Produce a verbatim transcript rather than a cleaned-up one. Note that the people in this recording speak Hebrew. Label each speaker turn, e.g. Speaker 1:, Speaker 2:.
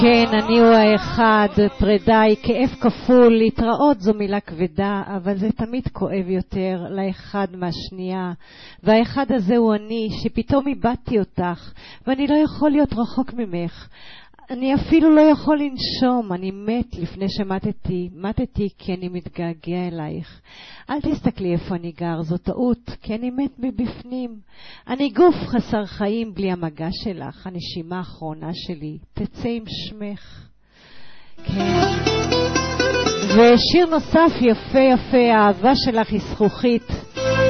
Speaker 1: כן, אני הוא האחד, פרידה היא כאב כפול, להתראות זו מילה כבדה, אבל זה תמיד כואב יותר לאחד מהשנייה. והאחד הזה הוא אני, שפתאום איבדתי אותך, ואני לא יכול להיות רחוק ממך. אני אפילו לא יכול לנשום, אני מת לפני שמתתי, מתתי כי אני מתגעגע אלייך. אל תסתכלי איפה אני גר, זו טעות, כי אני מת מבפנים. אני גוף חסר חיים בלי המגע שלך, הנשימה האחרונה שלי, תצא עם שמך. כן. ושיר נוסף יפה יפה, האהבה שלך היא זכוכית.